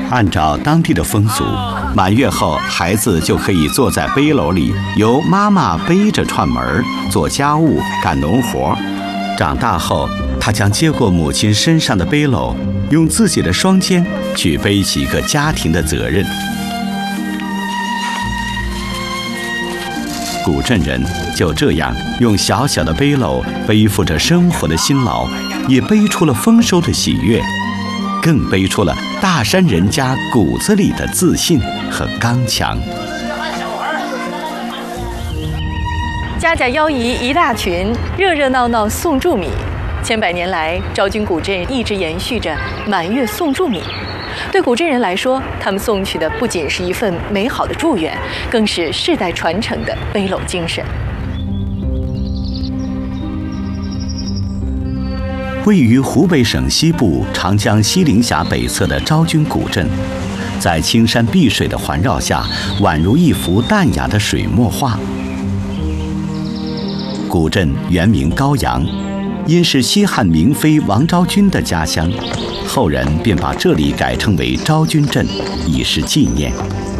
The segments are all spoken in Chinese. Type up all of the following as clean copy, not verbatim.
按照当地的风俗，满月后孩子就可以坐在背篓里，由妈妈背着串门做家务、干农活。长大后，他将接过母亲身上的背篓，用自己的双肩去背起一个家庭的责任。古镇人就这样用小小的背篓背负着生活的辛劳，也背出了丰收的喜悦，更背出了大山人家骨子里的自信和刚强。 家家邀姨一大群，热热闹闹送祝米。千百年来，昭君古镇一直延续着满月送祝米。对古镇人来说，他们送去的不仅是一份美好的祝愿，更是世代传承的背篓精神。 位于湖北省西部长江西陵峡北侧的昭君古镇，在青山碧水的环绕下，宛如一幅淡雅的水墨画。古镇原名高阳，因是西汉明妃王昭君的家乡，后人便把这里改称为昭君镇，以示纪念。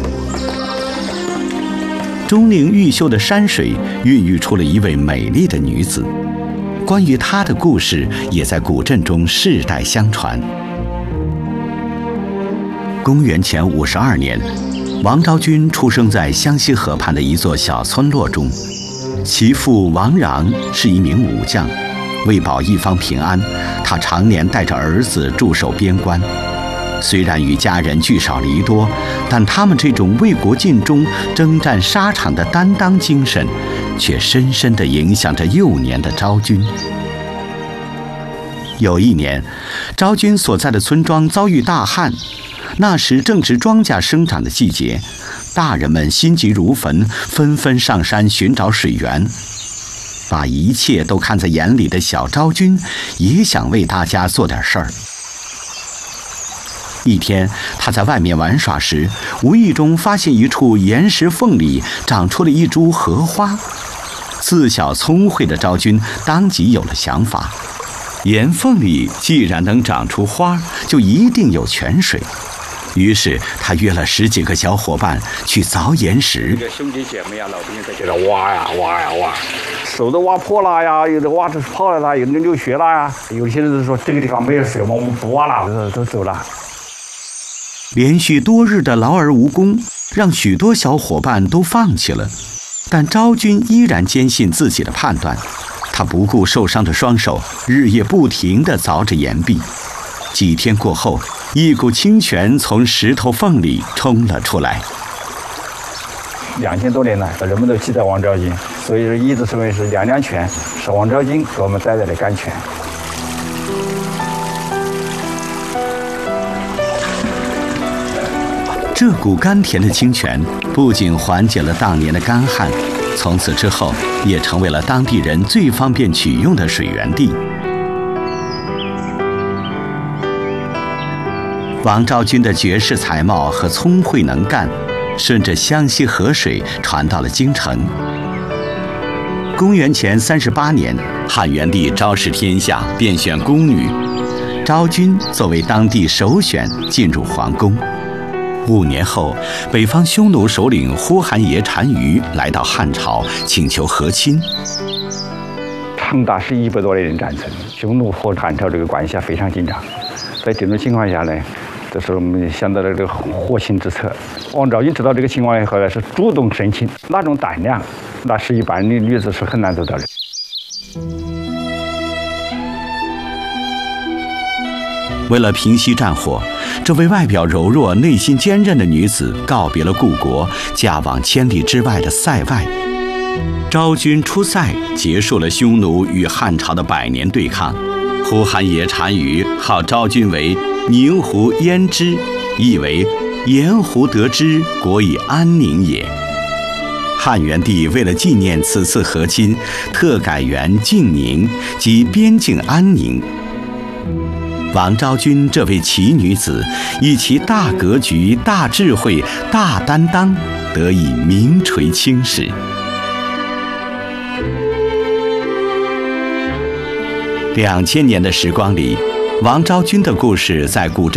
钟灵毓秀的山水孕育出了一位美丽的女子，关于她的故事也在古镇中世代相传。公元前52年，王昭君出生在湘西河畔的一座小村落中，其父王穰是一名武将，为保一方平安，他常年带着儿子驻守边关。虽然与家人聚少离多，但他们这种为国尽忠、征战沙场的担当精神，却深深地影响着幼年的昭君。有一年，昭君所在的村庄遭遇大旱，那时正值庄稼生长的季节，大人们心急如焚，纷纷上山寻找水源。把一切都看在眼里的小昭君也想为大家做点事儿。一天，她在外面玩耍时，无意中发现一处岩石缝里长出了一株荷花。自小聪慧的昭君当即有了想法，岩缝里既然能长出花，就一定有泉水。于是他约了10几个小伙伴去凿岩石。 兄弟姐妹啊，老兵在这里挖呀挖呀挖，手都挖破了呀，有的挖出泡了啦，有的流血了呀。有些人就说这个地方没有水嘛，我们不挖了，都走了。 连续多日的劳而无功，让许多小伙伴都放弃了。但昭君依然坚信自己的判断，她不顾受伤的双手，日夜不停地凿着岩壁。几天过后，一股清泉从石头缝里冲了出来。 2000多年来，人们都记得王昭君，所以一直称为是娘泉，是王昭君给我们带来的甘泉。 这股甘甜的清泉不仅缓解了当年的干旱，从此之后也成为了当地人最方便取用的水源地。王昭君的绝世才貌和聪慧能干，顺着湘西河水传到了京城。公元前38年，汉元帝昭示天下，便选宫女，昭君作为当地首选进入皇宫。5年后，北方匈奴首领呼韩邪单于来到汉朝，请求和亲。 长达100多年的战争，匈奴和汉朝这个关系非常紧张。在这种情况下呢，这是我们想到了这个和亲之策。王昭君知道这个情况以后呢，是主动申请，那种胆量，那是一般的女子是很难做到的。 为了平息战火，这位外表柔弱、内心坚韧的女子告别了故国，嫁往千里之外的塞外。昭君出塞，结束了匈奴与汉朝的100年对抗。呼韩邪单于号昭君为宁胡胭脂，意为盐湖得之，国以安宁也。汉元帝为了纪念此次和亲，特改元静宁，即边境安宁。王昭君这位奇女子，以其大格局、大智慧、大担当，得以名垂青史。2000年的时光里，王昭君的故事在古镇